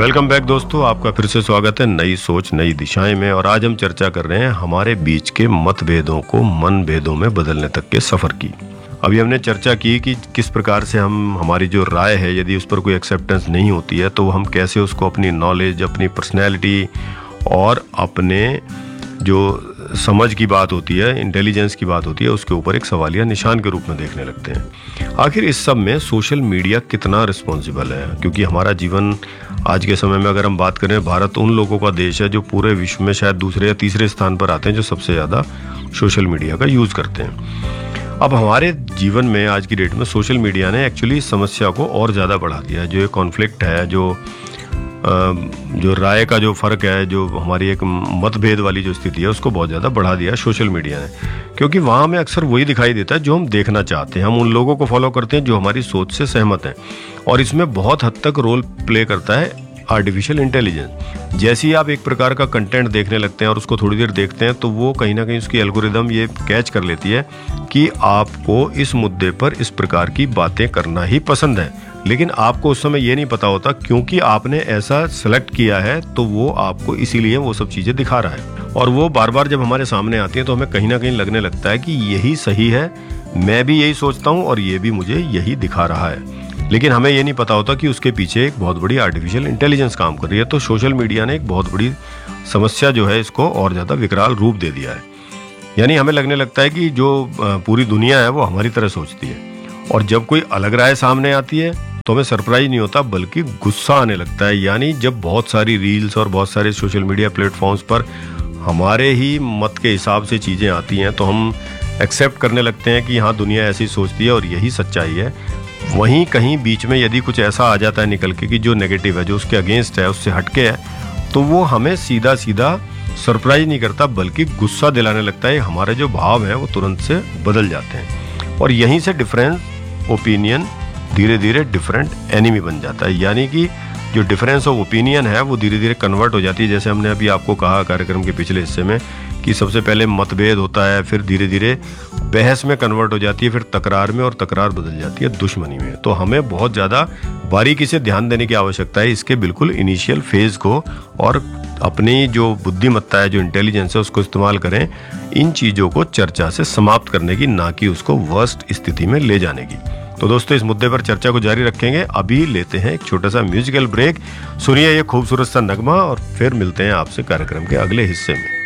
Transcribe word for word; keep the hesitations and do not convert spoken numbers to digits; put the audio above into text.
Welcome back दोस्तों, आपका फिर से स्वागत है नई सोच नई दिशाएं में। और आज हम चर्चा कर रहे हैं हमारे बीच के मतभेदों को मन भेदों में बदलने तक के सफर की। अभी हमने चर्चा की कि किस प्रकार से हम हमारी जो राय है, यदि उस पर कोई एक्सेप्टेंस नहीं होती है तो हम कैसे उसको अपनी नॉलेज, अपनी पर्सनैलिटी और अपने जो समझ की बात होती है, इंटेलिजेंस की बात होती है, उसके ऊपर एक सवालिया निशान के रूप में देखने लगते हैं। आखिर इस सब में सोशल मीडिया कितना रिस्पॉन्सिबल है? क्योंकि हमारा जीवन आज के समय में अगर हम बात करें, भारत उन लोगों का देश है जो पूरे विश्व में शायद दूसरे या तीसरे स्थान पर आते हैं जो सबसे ज़्यादा सोशल मीडिया का यूज़ करते हैं। अब हमारे जीवन में आज की डेट में सोशल मीडिया ने एक्चुअली समस्या को और ज़्यादा बढ़ा दिया है। जो ये कॉन्फ्लिक्ट है, जो जो राय का जो फ़र्क है, जो हमारी एक मतभेद वाली जो स्थिति है, उसको बहुत ज़्यादा बढ़ा दिया है सोशल मीडिया ने। क्योंकि वहाँ हमें अक्सर वही दिखाई देता है जो हम देखना चाहते हैं। हम उन लोगों को फॉलो करते हैं जो हमारी सोच से सहमत हैं, और इसमें बहुत हद तक रोल प्ले करता है आर्टिफिशियल इंटेलिजेंस। जैसे ही आप एक प्रकार का कंटेंट देखने लगते हैं और उसको थोड़ी देर देखते हैं, तो वो कहीं ना कहीं उसकी एल्गोरिदम ये कैच कर लेती है कि आपको इस मुद्दे पर इस प्रकार की बातें करना ही पसंद है। लेकिन आपको उस समय ये नहीं पता होता, क्योंकि आपने ऐसा सेलेक्ट किया है तो वो आपको इसीलिए वो सब चीज़ें दिखा रहा है। और वो बार बार जब हमारे सामने आती है तो हमें कहीं ना कहीं लगने लगता है कि यही सही है, मैं भी यही सोचता हूँ और ये भी मुझे यही दिखा रहा है। लेकिन हमें ये नहीं पता होता कि उसके पीछे एक बहुत बड़ी आर्टिफिशियल इंटेलिजेंस काम कर रही है। तो सोशल मीडिया ने एक बहुत बड़ी समस्या जो है, इसको और ज़्यादा विकराल रूप दे दिया है। यानी हमें लगने लगता है कि जो पूरी दुनिया है वो हमारी तरह सोचती है, और जब कोई अलग राय सामने आती है तो हमें सरप्राइज नहीं होता बल्कि गुस्सा आने लगता है। यानी जब बहुत सारी रील्स और बहुत सारे सोशल मीडिया प्लेटफॉर्म्स पर हमारे ही मत के हिसाब से चीज़ें आती हैं तो हम एक्सेप्ट करने लगते हैं कि हाँ, दुनिया ऐसी सोचती है और यही सच्चाई है। वहीं कहीं बीच में यदि कुछ ऐसा आ जाता है निकल के कि जो नेगेटिव है, जो उसके अगेंस्ट है, उससे हटके है, तो वो हमें सीधा सीधा सरप्राइज नहीं करता बल्कि गुस्सा दिलाने लगता है। हमारे जो भाव हैं वो तुरंत से बदल जाते हैं, और यहीं से डिफरेंस ओपिनियन धीरे धीरे डिफरेंट एनिमी बन जाता है। यानी कि जो डिफरेंस ऑफ ओपिनियन है वो धीरे धीरे कन्वर्ट हो जाती है। जैसे हमने अभी आपको कहा कार्यक्रम के पिछले हिस्से में कि सबसे पहले मतभेद होता है, फिर धीरे धीरे बहस में कन्वर्ट हो जाती है, फिर तकरार में, और तकरार बदल जाती है दुश्मनी में। तो हमें बहुत ज़्यादा बारीकी से ध्यान देने की आवश्यकता है इसके बिल्कुल इनिशियल फेज़ को, और अपनी जो बुद्धिमत्ता है, जो इंटेलिजेंस है, उसको इस्तेमाल करें इन चीज़ों को चर्चा से समाप्त करने की, ना कि उसको वर्स्ट स्थिति में ले जाने की। तो दोस्तों, इस मुद्दे पर चर्चा को जारी रखेंगे। अभी लेते हैं एक छोटा सा म्यूजिकल ब्रेक। सुनिए ये खूबसूरत सा नगमा और फिर मिलते हैं आपसे कार्यक्रम के अगले हिस्से में।